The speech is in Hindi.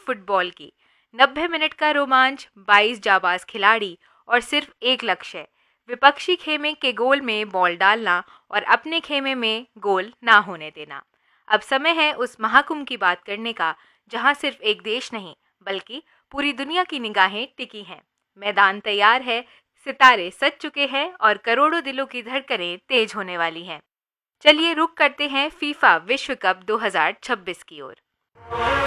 फुटबॉल की। 90 मिनट का रोमांच, 22 जाबाज खिलाड़ी और सिर्फ एक लक्ष्य, विपक्षी खेमे के गोल में बॉल डालना और अपने खेमे में गोल ना होने देना। अब समय है उस महाकुंभ की बात करने का, जहां सिर्फ एक देश नहीं बल्कि पूरी दुनिया की निगाहें टिकी हैं। मैदान तैयार है, सितारे सज चुके हैं और करोड़ों दिलों की धड़कनें तेज होने वाली हैं। चलिए रुक करते हैं फीफा विश्व कप 2026 की ओर।